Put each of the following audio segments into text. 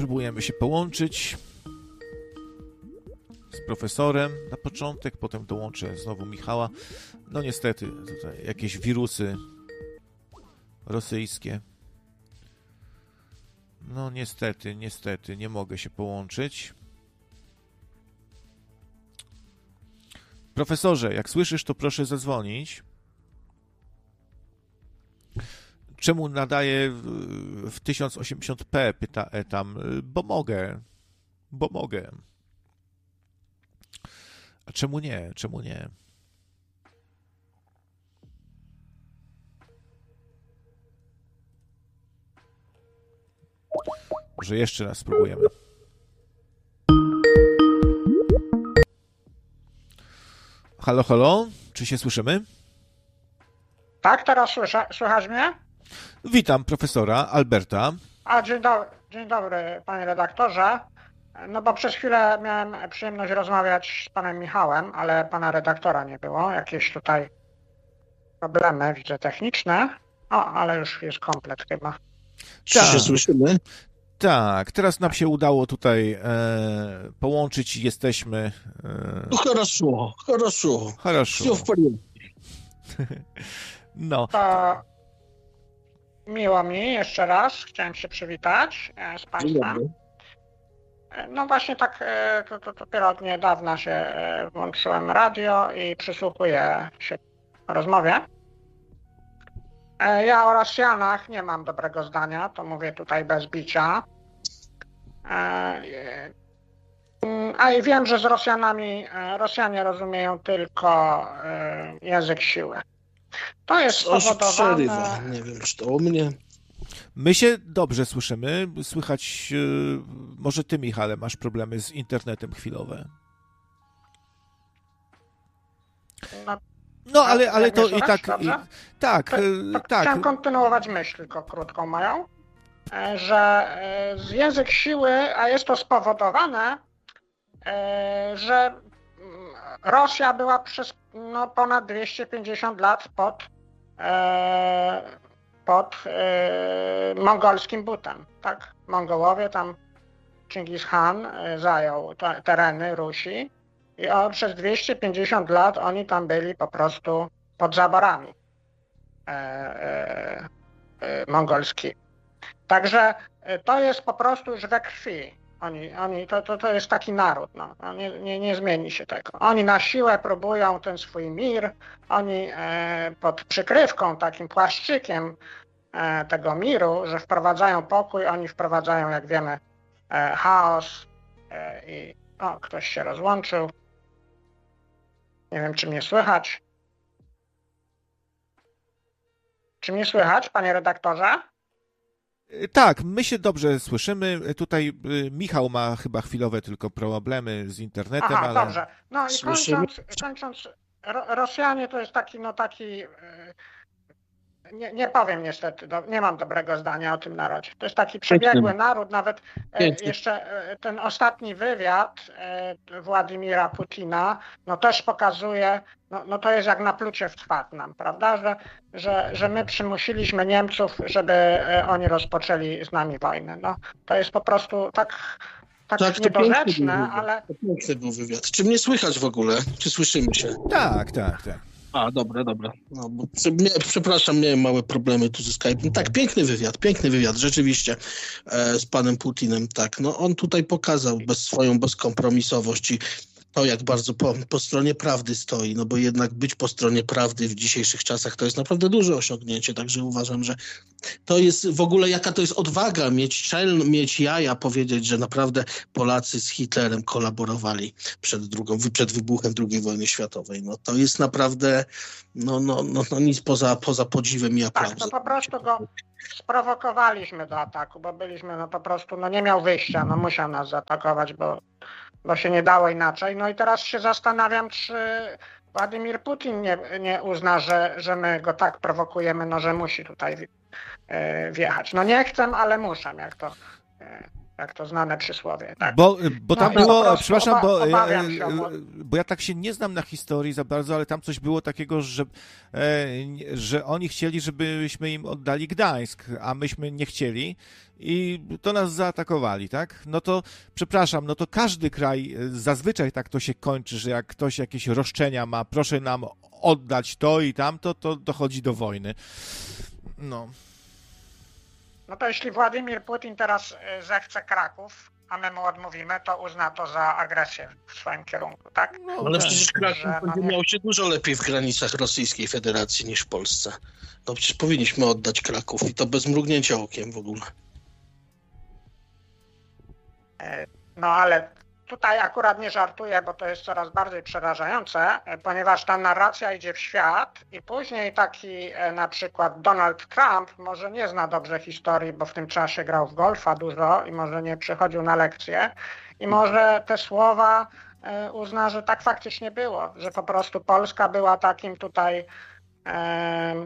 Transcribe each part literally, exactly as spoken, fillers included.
spróbujemy się połączyć z profesorem na początek, potem dołączę znowu Michała. No niestety, tutaj jakieś wirusy rosyjskie. No niestety, niestety, nie mogę się połączyć. Profesorze, jak słyszysz, to proszę zadzwonić. Czemu nadaję w tysiąc osiemdziesiąt p, pyta Etam, bo mogę, bo mogę. A czemu nie, czemu nie? Może jeszcze raz spróbujemy. Halo, halo, czy się słyszymy? Tak, teraz słysza, słychać mnie? Witam profesora Alberta. A, dzień, do, dzień dobry, panie redaktorze. No bo przez chwilę miałem przyjemność rozmawiać z panem Michałem, ale pana redaktora nie było. Jakieś tutaj problemy, widzę, techniczne. O, ale już jest komplet chyba. Czy się słyszymy? Tak, teraz nam się udało tutaj e, połączyć i jesteśmy... E... No хорошо, хорошо. Хорошо. Все в порядku. No. To miło mi, jeszcze raz chciałem się przywitać z państwem. No właśnie tak, to, to dopiero od niedawna się włączyłem radio i przysłuchuję się rozmowie. Ja o Rosjanach nie mam dobrego zdania, to mówię tutaj bez bicia. A i wiem, że z Rosjanami, Rosjanie rozumieją tylko język siły. To jest spowodowane... Nie wiem, czy to u mnie. My się dobrze słyszymy. Słychać, może ty, Michale, masz problemy z internetem chwilowe. No, no ale, ale to i tak... I, tak, to, to tak. Chciałem kontynuować myśl tylko krótką moją, że z język siły, a jest to spowodowane, że Rosja była przez no, ponad dwieście pięćdziesiąt lat pod, pod mongolskim butem. Tak? Mongołowie, tam Chingis Khan zajął te, tereny Rusi i o, przez dwieście pięćdziesiąt lat oni tam byli po prostu pod zaborami e, e, e, mongolskimi. Także to jest po prostu już we krwi. Oni, oni, to, to, to jest taki naród, no. No nie, nie, nie zmieni się tego. Oni na siłę próbują ten swój mir, oni e, pod przykrywką, takim płaszczykiem e, tego miru, że wprowadzają pokój, oni wprowadzają, jak wiemy, e, chaos e, i o, ktoś się rozłączył. Nie wiem, czy mnie słychać. Czy mnie słychać, panie redaktorze? Tak, my się dobrze słyszymy. Tutaj Michał ma chyba chwilowe tylko problemy z internetem, Aha, ale... dobrze. No i kończąc, kończąc, Rosjanie to jest taki, no taki, nie, nie powiem niestety, nie mam dobrego zdania o tym narodzie. To jest taki przebiegły naród, nawet jeszcze ten ostatni wywiad Władimira Putina, no też pokazuje, no, no to jest jak naplucie w twarz nam, prawda, że, że, że my przymusiliśmy Niemców, żeby oni rozpoczęli z nami wojnę. No, to jest po prostu tak... Tak, tak niedorzeczne, ale... To piękny był wywiad. Czy mnie słychać w ogóle? Czy słyszymy się? Tak, tak, tak. A, dobra, dobra. No, bo, przepraszam, miałem małe problemy tu ze Skype'em. Tak, piękny wywiad, piękny wywiad, rzeczywiście, e, z panem Putinem, tak. No, on tutaj pokazał bez, swoją bezkompromisowość i to, jak bardzo po, po stronie prawdy stoi, no bo jednak być po stronie prawdy w dzisiejszych czasach to jest naprawdę duże osiągnięcie, także uważam, że to jest w ogóle, jaka to jest odwaga mieć czel, mieć jaja, powiedzieć, że naprawdę Polacy z Hitlerem kolaborowali przed drugą, przed wybuchem drugiej wojny światowej. No to jest naprawdę, no, no, no, no nic poza, poza podziwem i aplauzem. Tak, to po prostu go sprowokowaliśmy do ataku, bo byliśmy, no po prostu, no nie miał wyjścia, no musiał nas zaatakować, bo bo się nie dało inaczej. No i teraz się zastanawiam, czy Władimir Putin nie, nie uzna, że, że my go tak prowokujemy, no że musi tutaj wjechać. No nie chcę, ale muszę, jak to jak to znane przysłowie. Tak. Bo, bo tam No i po było, prostu przepraszam, bo, oba- obawiam się o- bo ja tak się nie znam na historii za bardzo, ale tam coś było takiego, że, e, że oni chcieli, żebyśmy im oddali Gdańsk, a myśmy nie chcieli i to nas zaatakowali, tak? No to, przepraszam, no to każdy kraj, e, zazwyczaj tak to się kończy, że jak ktoś jakieś roszczenia ma, proszę nam oddać to i tamto, to dochodzi do wojny. No. No to jeśli Władimir Putin teraz y, zechce Kraków, a my mu odmówimy, to uzna to za agresję w swoim kierunku, tak? No, Ale tak. przecież Kraków Że, no będzie nie- miał się dużo lepiej w granicach Rosyjskiej Federacji niż w Polsce. No przecież powinniśmy oddać Kraków i to bez mrugnięcia okiem w ogóle. No ale tutaj akurat nie żartuję, bo to jest coraz bardziej przerażające, e, ponieważ ta narracja idzie w świat i później taki e, na przykład Donald Trump może nie zna dobrze historii, bo w tym czasie grał w golfa dużo i może nie przychodził na lekcje i może te słowa e, uzna, że tak faktycznie było, że po prostu Polska była takim tutaj e,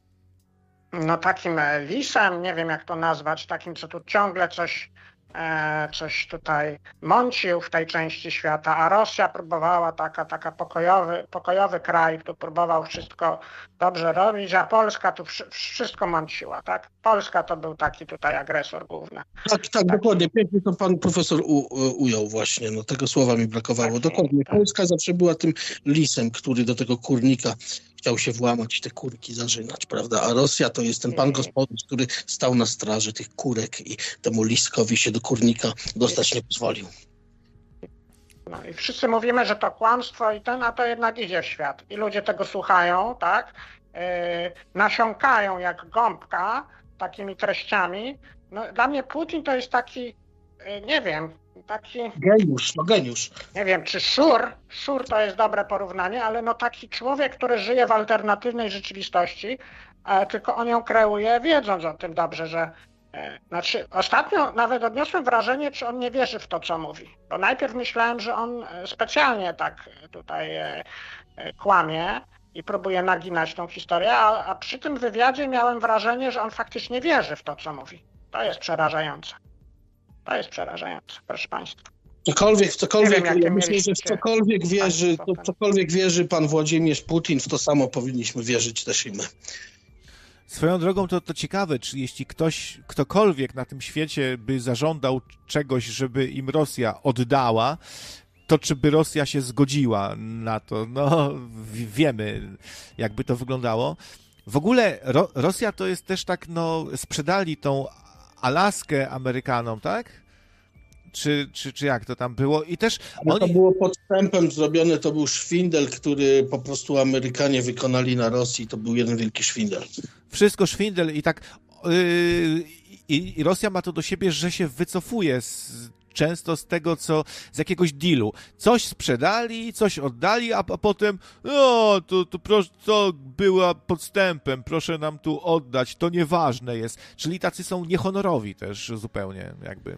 no takim e, lisem, nie wiem jak to nazwać, takim co tu ciągle coś e, coś tutaj mącił w tej części świata, a Rosja próbowała taka, taka pokojowy, pokojowy kraj, tu próbował wszystko dobrze robić, a Polska tu wszy- wszystko mąciła, tak? Polska to był taki tutaj agresor główny. Tak, tak, dokładnie. Pięknie to pan profesor u, u, ujął właśnie. No, tego słowa mi brakowało. Tak, Dokładnie. tak. Polska zawsze była tym lisem, który do tego kurnika chciał się włamać i te kurki zarzynać, prawda? A Rosja to jest ten pan gospodarz, który stał na straży tych kurek i temu liskowi się do kurnika dostać nie pozwolił. No i wszyscy mówimy, że to kłamstwo i ten, a to jednak idzie w świat. I ludzie tego słuchają, tak? Yy, nasiąkają jak gąbka takimi treściami. No, dla mnie Putin to jest taki, yy, nie wiem, taki, Geniusz, no geniusz. nie wiem, czy szur, szur to jest dobre porównanie, ale no taki człowiek, który żyje w alternatywnej rzeczywistości, e, tylko on ją kreuje, wiedząc o tym dobrze, że e, znaczy ostatnio nawet odniosłem wrażenie, czy on nie wierzy w to, co mówi. Bo najpierw myślałem, że on e, specjalnie tak tutaj e, e, kłamie i próbuje naginać tą historię, a, a przy tym wywiadzie miałem wrażenie, że on faktycznie wierzy w to, co mówi. To jest przerażające. To jest przerażające, proszę państwa. Cokolwiek, w cokolwiek, Nie wiem, jakie ja myślę, że w mieliście cokolwiek wierzy, państwo to ten- w cokolwiek wierzy pan Włodzimierz Putin, w to samo powinniśmy wierzyć też i my. Swoją drogą to, to ciekawe, czy jeśli ktoś, ktokolwiek na tym świecie by zażądał czegoś, żeby im Rosja oddała, to czy by Rosja się zgodziła na to? No, w- wiemy, jakby to wyglądało. W ogóle Ro- Rosja to jest też tak, no, sprzedali tą Alaskę Amerykanom, tak? Czy, czy, czy jak to tam było? I też Ale to oni... było podstępem zrobione, to był szwindel, który po prostu Amerykanie wykonali na Rosji, to był jeden wielki szwindel. Wszystko szwindel i tak yy, i, i Rosja ma to do siebie, że się wycofuje z, często z tego, co z jakiegoś dealu. Coś sprzedali, coś oddali, a, a potem no, to, to, proszę, to była podstępem, proszę nam tu oddać, to nieważne jest. Czyli tacy są niehonorowi też zupełnie jakby.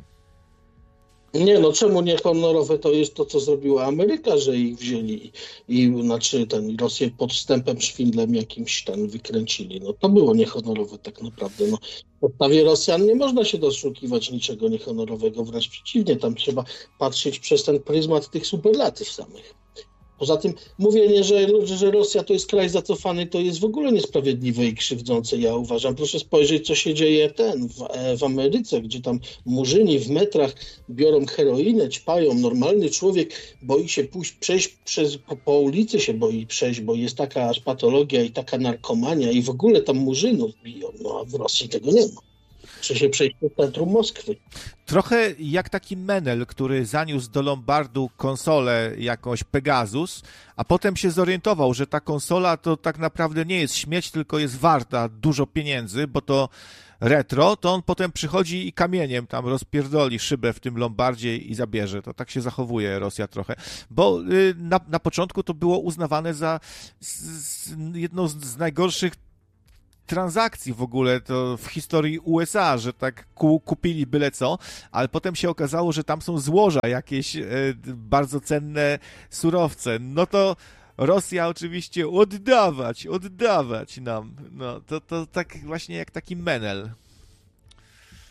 Nie no, czemu nie honorowe to jest to, co zrobiła Ameryka, że ich wzięli i, i znaczy ten Rosję podstępem, szwindlem jakimś tam wykręcili. No to było niehonorowe tak naprawdę. No, w podstawie Rosjan nie można się doszukiwać niczego niehonorowego, wręcz przeciwnie, tam trzeba patrzeć przez ten pryzmat tych superlatyw samych. Poza tym mówienie, że, że Rosja to jest kraj zacofany, to jest w ogóle niesprawiedliwe i krzywdzące, ja uważam. Proszę spojrzeć, co się dzieje ten w, w Ameryce, gdzie tam murzyni w metrach biorą heroinę, ćpają. Normalny człowiek boi się pójść, przejść przez, po, po ulicy się boi przejść, bo jest taka aż patologia i taka narkomania i w ogóle tam murzynów biją. No a w Rosji tego nie ma. Chce się przejść do centrum Moskwy. Trochę jak taki Menel, który zaniósł do Lombardu konsolę jakąś Pegasus, a potem się zorientował, że ta konsola to tak naprawdę nie jest śmieć, tylko jest warta dużo pieniędzy, bo to retro, to on potem przychodzi i kamieniem tam rozpierdoli szybę w tym Lombardzie i zabierze. To tak się zachowuje Rosja trochę. Bo y, na, na początku to było uznawane za z, z, jedną z, z najgorszych transakcji w ogóle to w historii U S A, że tak ku, kupili byle co, ale potem się okazało, że tam są złoża, jakieś e, bardzo cenne surowce. No to Rosja oczywiście oddawać, oddawać nam. No to, to tak właśnie jak taki Menel.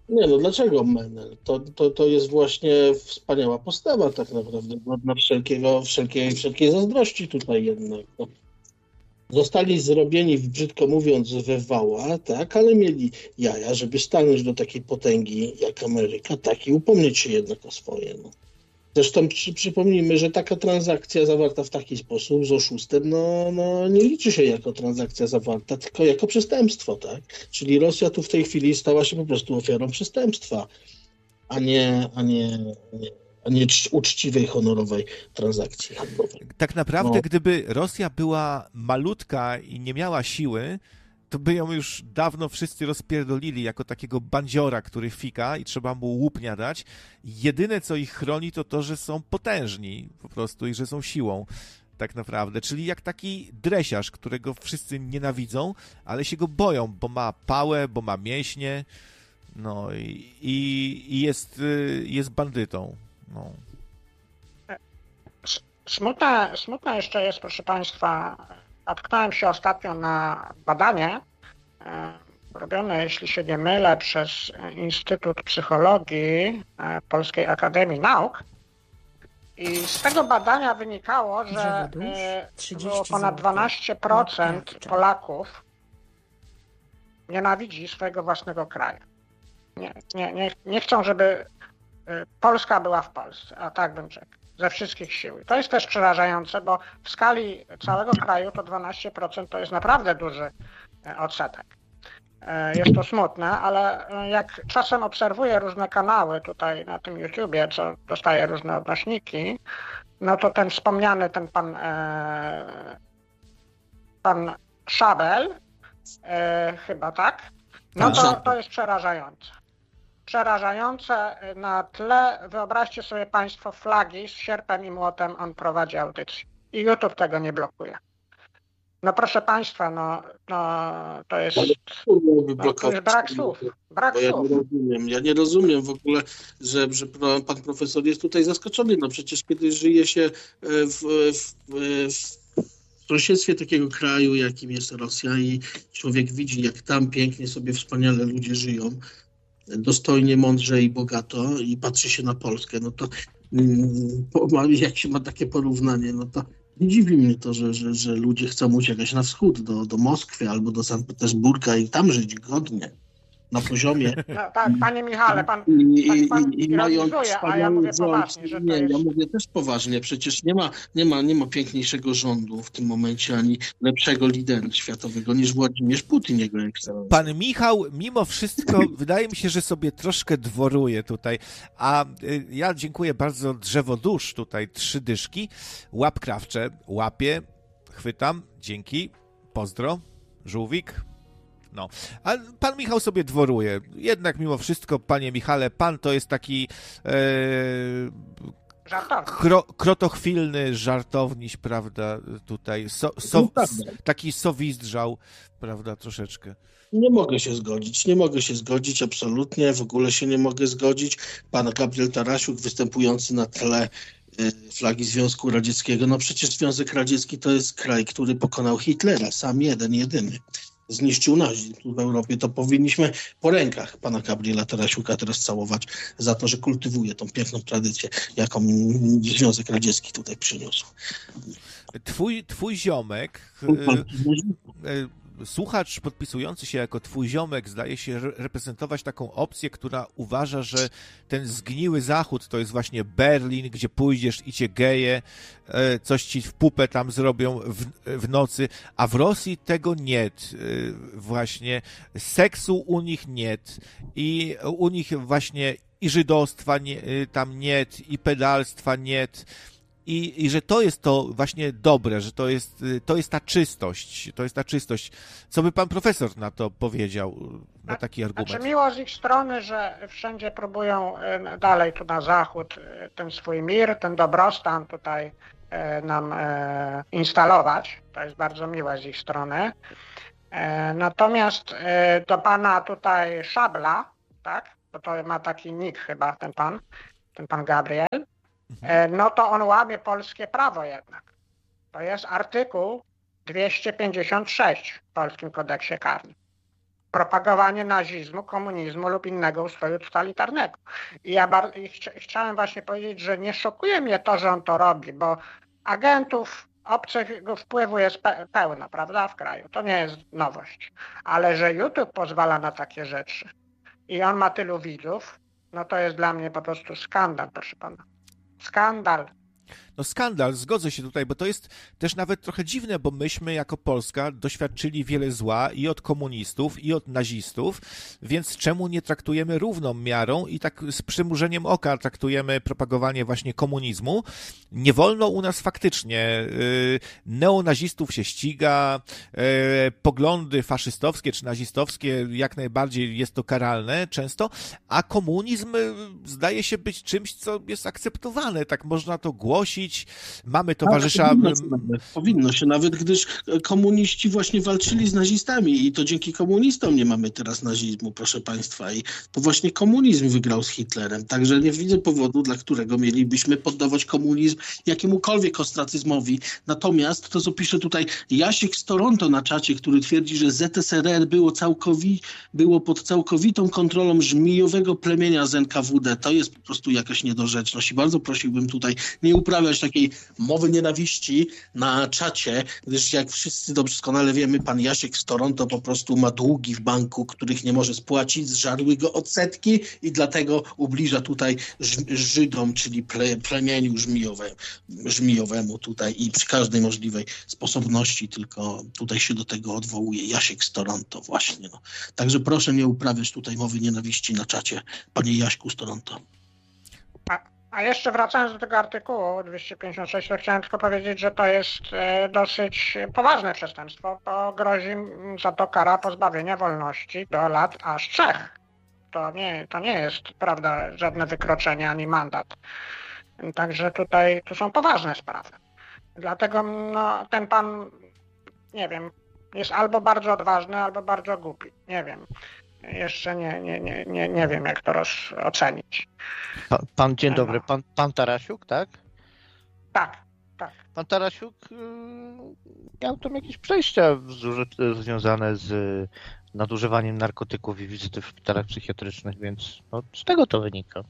Nie no, dlaczego Menel? To, to, to jest właśnie wspaniała postawa tak naprawdę, godna wszelkiego, wszelkiej, wszelkiej zazdrości tutaj jednak. No. Zostali zrobieni, brzydko mówiąc, we wała, tak, ale mieli jaja, żeby stanąć do takiej potęgi jak Ameryka, tak, i upomnieć się jednak o swoje. No. Zresztą przy, przypomnijmy, że taka transakcja zawarta w taki sposób z oszustem, no, no nie liczy się jako transakcja zawarta, tylko jako przestępstwo, tak? Czyli Rosja tu w tej chwili stała się po prostu ofiarą przestępstwa, a nie, a nie, a nie uczciwej, honorowej transakcji handlowej. Tak naprawdę, No. gdyby Rosja była malutka i nie miała siły, to by ją już dawno wszyscy rozpierdolili jako takiego bandziora, który fika i trzeba mu łupnia dać. Jedyne, co ich chroni, to to, że są potężni po prostu i że są siłą tak naprawdę. Czyli jak taki dresiarz, którego wszyscy nienawidzą, ale się go boją, bo ma pałę, bo ma mięśnie, no i, i, i jest, jest bandytą. No. Smutne, smutne jeszcze jest, proszę Państwa, natknąłem się ostatnio na badanie e, robione, jeśli się nie mylę, przez Instytut Psychologii e, Polskiej Akademii Nauk. I z tego badania wynikało, że e, było ponad dwanaście procent Polaków nienawidzi swojego własnego kraju. Nie, nie, nie, nie chcą, żeby e, Polska była w Polsce, a tak bym rzekł. Ze wszystkich sił. To jest też przerażające, bo w skali całego kraju to dwanaście procent to jest naprawdę duży odsetek. Jest to smutne, ale jak czasem obserwuję różne kanały tutaj na tym YouTubie, co dostaję różne odnośniki, no to ten wspomniany, ten pan, pan Szabel, chyba tak, no to, to jest przerażające. Przerażające na tle, wyobraźcie sobie Państwo, flagi z sierpem i młotem on prowadzi audycję. I YouTube tego nie blokuje. No proszę Państwa, no, no to jest, no, to jest brak słów. Brak Bo ja słów. nie rozumiem, ja nie rozumiem w ogóle, że, że pan profesor jest tutaj zaskoczony. No przecież kiedy żyje się w, w, w sąsiedztwie takiego kraju, jakim jest Rosja, i człowiek widzi, jak tam pięknie sobie wspaniale ludzie żyją, dostojnie, mądrze i bogato, i patrzy się na Polskę, no to mm, jak się ma takie porównanie, no to nie dziwi mnie to, że, że, że ludzie chcą uciekać na wschód, do, do Moskwy albo do Sankt Petersburga i tam żyć godnie, na poziomie. No, tak, Panie Michale, Pan, I, tak pan i, i mając a ja mówię rząd, poważnie, że to nie, jest... ja mówię też poważnie, przecież nie ma, nie ma, nie ma piękniejszego rządu w tym momencie, ani lepszego lidera światowego niż Władimir Putin, jego ekscelencja. Pan Michał, mimo wszystko, wydaje mi się, że sobie troszkę dworuje tutaj, a y, ja dziękuję bardzo Drzewo Dusz, tutaj trzy dyszki, łap krawcze, łapię, chwytam, dzięki, pozdro, żółwik. No, a pan Michał sobie dworuje. Jednak mimo wszystko, panie Michale, pan to jest taki e, kro, krotochwilny żartowniś, prawda, tutaj, so, so, taki sowizdrzał, prawda, troszeczkę. Nie mogę się zgodzić, nie mogę się zgodzić, absolutnie, w ogóle się nie mogę zgodzić. Pan Gabriel Tarasiuk, występujący na tle flagi Związku Radzieckiego, no przecież Związek Radziecki to jest kraj, który pokonał Hitlera, sam jeden, jedyny. Zniszczył nazizm tu w Europie, to powinniśmy po rękach pana Gabriela Tarasiuka teraz całować za to, że kultywuje tą piękną tradycję, jaką Związek Radziecki tutaj przyniósł. Twój, twój ziomek, e, e, słuchacz podpisujący się jako twój ziomek zdaje się reprezentować taką opcję, która uważa, że ten zgniły zachód to jest właśnie Berlin, gdzie pójdziesz i cię geje, coś ci w pupę tam zrobią w, w nocy, a w Rosji tego nie, właśnie seksu u nich nie i u nich właśnie i żydostwa nie, tam nie, i pedalstwa nie. I, I że to jest to właśnie dobre, że to jest, to jest ta czystość, to jest ta czystość. Co by pan profesor na to powiedział, na taki argument? Znaczy miło z ich strony, że wszędzie próbują dalej tu na zachód ten swój mir, ten dobrostan tutaj nam instalować. To jest bardzo miłe z ich strony. Natomiast do pana tutaj Szabla, tak, bo to ma taki nick chyba ten pan, ten pan Gabriel, no to on łamie polskie prawo jednak. To jest artykuł dwieście pięćdziesiąt sześć w Polskim Kodeksie Karnym. propagowanie nazizmu, komunizmu lub innego ustroju totalitarnego. I ja bar- i ch- chciałem właśnie powiedzieć, że nie szokuje mnie to, że on to robi, bo agentów obcego wpływu jest pe- pełno, prawda, w kraju. To nie jest nowość. Ale że YouTube pozwala na takie rzeczy i on ma tylu widzów, no to jest dla mnie po prostu skandal, proszę pana. Skandal. No skandal, zgodzę się tutaj, bo to jest też nawet trochę dziwne, bo myśmy jako Polska doświadczyli wiele zła i od komunistów, i od nazistów, więc czemu nie traktujemy równą miarą i tak z przymrużeniem oka traktujemy propagowanie właśnie komunizmu? Nie wolno u nas faktycznie. Yy, neonazistów się ściga, yy, poglądy faszystowskie czy nazistowskie jak najbardziej jest to karalne często, a komunizm yy, zdaje się być czymś, co jest akceptowane, tak można to głosić. Mamy towarzysza... Tak, powinno, się nawet, powinno się nawet, gdyż komuniści właśnie walczyli z nazistami i to dzięki komunistom nie mamy teraz nazizmu, proszę państwa. I to właśnie komunizm wygrał z Hitlerem. Także nie widzę powodu, dla którego mielibyśmy poddawać komunizm jakiemukolwiek ostracyzmowi. Natomiast to, co pisze tutaj Jasiek z Toronto na czacie, który twierdzi, że Z S R R było, całkowi, było pod całkowitą kontrolą żmijowego plemienia z N K W D, to jest po prostu jakaś niedorzeczność i bardzo prosiłbym tutaj nie uprawiać takiej mowy nienawiści na czacie, gdyż jak wszyscy doskonale wiemy, pan Jasiek z Toronto po prostu ma długi w banku, których nie może spłacić, zżarły go odsetki i dlatego ubliża tutaj Żydom, czyli ple, plemieniu żmijowe, żmijowemu tutaj i przy każdej możliwej sposobności, tylko tutaj się do tego odwołuje Jasiek z Toronto właśnie. No. Także proszę nie uprawiać tutaj mowy nienawiści na czacie, panie Jaśku z Toronto. A jeszcze wracając do tego artykułu dwieście pięćdziesiąt sześć, to chciałem tylko powiedzieć, że to jest dosyć poważne przestępstwo, bo grozi za to kara pozbawienia wolności do lat aż trzech. To nie, to nie jest, prawda, żadne wykroczenie ani mandat. Także tutaj to są poważne sprawy. Dlatego no, ten pan, nie wiem, jest albo bardzo odważny, albo bardzo głupi. Nie wiem. Jeszcze nie, nie, nie, nie, nie wiem, jak to roz, ocenić. Pan, pan, dzień dobry, pan, pan Tarasiuk, tak? Tak, tak. Pan Tarasiuk yy, miał tam jakieś przejścia z, związane z nadużywaniem narkotyków i wizyty w szpitalach psychiatrycznych, więc no, z tego to wynika.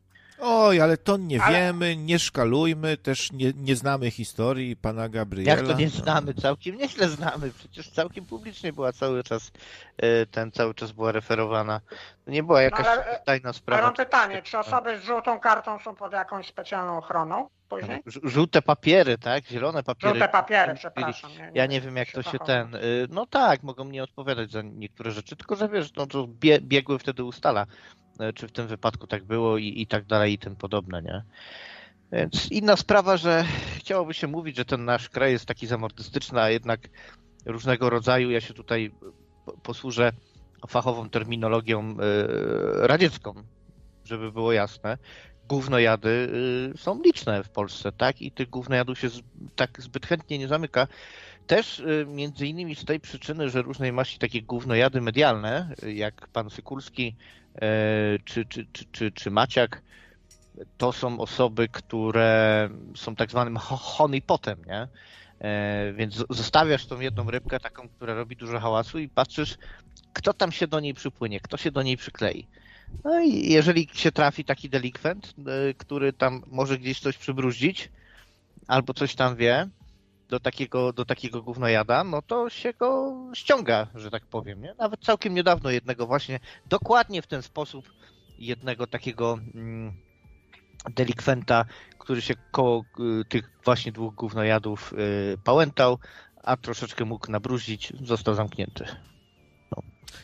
Oj, ale to nie ale... wiemy, nie szkalujmy, też nie, nie znamy historii pana Gabriela. Jak to nie znamy? Całkiem nieźle znamy. Przecież całkiem publicznie była cały czas, ten cały czas była referowana. Nie była jakaś no, ale, tajna sprawa. Mam pytanie, czy osoby z żółtą kartą są pod jakąś specjalną ochroną później? Żółte papiery, tak? Zielone papiery. Żółte papiery, przepraszam. Nie, nie ja nie wiem, jak to się ten... No tak, mogą mnie odpowiadać za niektóre rzeczy, tylko że wiesz, no to bie, biegły wtedy ustala, czy w tym wypadku tak było i, i tak dalej i tym podobne, nie? Więc inna sprawa, że chciałoby się mówić, że ten nasz kraj jest taki zamordystyczny, a jednak różnego rodzaju, ja się tutaj posłużę fachową terminologią radziecką, żeby było jasne, gównojady są liczne w Polsce, tak? I tych gównojadów się tak zbyt chętnie nie zamyka. Też między innymi z tej przyczyny, że różnej maści takie gównojady medialne, jak pan Sykulski czy, czy, czy, czy, czy Maciak, to są osoby, które są tak zwanym honeypotem, nie? Więc zostawiasz tą jedną rybkę taką, która robi dużo hałasu i patrzysz, kto tam się do niej przypłynie, kto się do niej przyklei. No i jeżeli się trafi taki delikwent, który tam może gdzieś coś przybruździć albo coś tam wie do takiego, do takiego gównojada, no to się go ściąga, że tak powiem. Nie? Nawet całkiem niedawno jednego właśnie dokładnie w ten sposób jednego takiego mm, delikwenta, który się koło y, tych właśnie dwóch gównojadów y, pałętał, a troszeczkę mógł nabruździć, został zamknięty. No.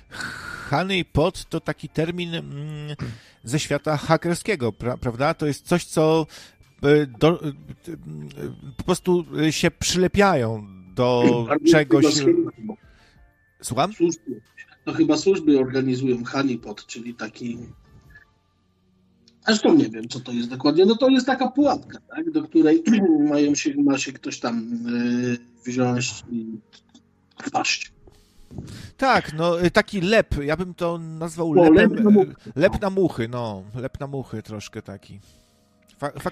Honeypot to taki termin mm, ze świata hakerskiego, pra, prawda? To jest coś, co y, do, y, y, po prostu się przylepiają do Bardzo czegoś. Słucham? Służby. To chyba służby organizują honeypot, czyli taki... Zresztą nie wiem, co to jest dokładnie. No to jest taka pułapka, tak? Do której mają się, ma się ktoś tam yy, wziąć i wpaść. Tak, no taki lep, ja bym to nazwał No, lepem, lep na muchy. lep na muchy, no, lep na muchy troszkę taki. Fa- faktycznie.